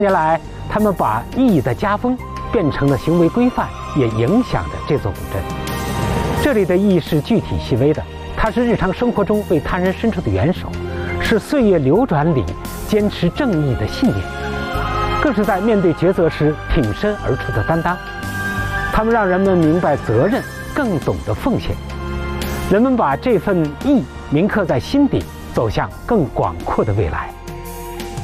年来，他们把意义的家风变成了行为规范，也影响着这座古镇。这里的意义是具体细微的，它是日常生活中为他人伸出的援手，是岁月流转里坚持正义的信念，更是在面对抉择时挺身而出的担当。他们让人们明白责任，更懂得奉献。人们把这份义铭刻在心底，走向更广阔的未来。